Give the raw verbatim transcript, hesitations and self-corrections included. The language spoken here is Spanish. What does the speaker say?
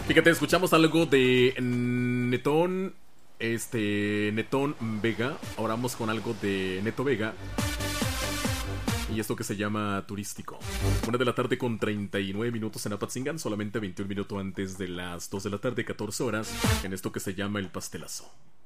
Fíjate, escuchamos algo de Netón, este, Netón Vega. Ahora vamos con algo de Neto Vega. Y esto que se llama Turístico. Una de la tarde con treinta y nueve minutos en Apatzingán. Solamente veintiún minutos antes de las dos de la tarde, catorce horas. En esto que se llama El Pastelazo.